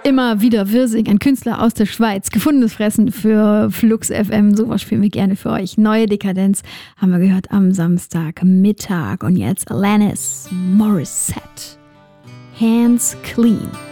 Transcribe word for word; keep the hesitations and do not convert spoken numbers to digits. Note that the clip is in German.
Immer wieder Wirsing, ein Künstler aus der Schweiz. Gefundenes Fressen für Flux F M. Sowas spielen wir gerne für euch. Neue Dekadenz haben wir gehört am Samstagmittag. Und jetzt Alanis Morissette. Hands Clean.